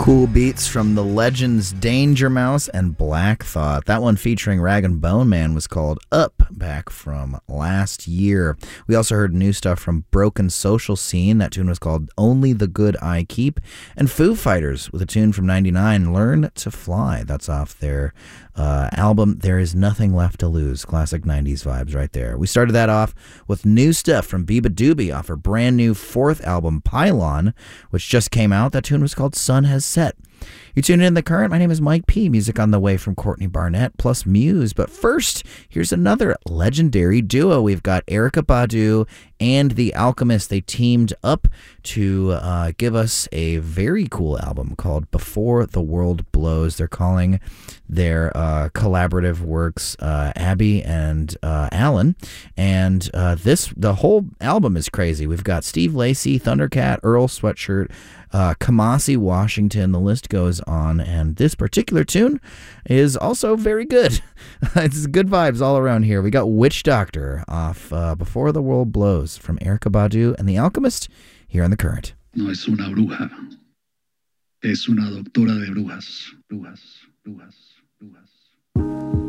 Cool beats from the legends Danger Mouse and Black Thought. That one featuring Rag and Bone Man was called Up, back from last year. We also heard new stuff from Broken Social Scene. That tune was called Only the Good I Keep. And Foo Fighters with a tune from 99, Learn to Fly. That's off their album There Is Nothing Left to Lose. Classic 90s vibes right there. We started that off with new stuff from Biba Doobie off her brand new fourth album Pylon, which just came out. That tune was called Sun Has Set. You're tuning in The Current. My name is Mike P. Music on the way from Courtney Barnett plus Muse. But first, here's another legendary duo. We've got Erykah Badu and The Alchemist. They teamed up to give us a very cool album called Before the World Blows. They're calling their collaborative works Abby and Alan. And the whole album is crazy. We've got Steve Lacy, Thundercat, Earl Sweatshirt, Kamasi Washington. The list goes on, and this particular tune is also very good. It's good vibes all around here. We got Witch Doctor off Before the World Blows from Erykah Badu and The Alchemist here on The Current. No es una bruja, es una doctora de brujas, brujas, brujas, brujas.